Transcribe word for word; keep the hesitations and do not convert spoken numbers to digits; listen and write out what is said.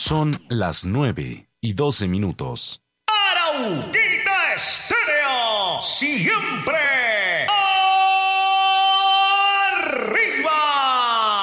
Son las nueve y doce minutos. Arauquita Estéreo, siempre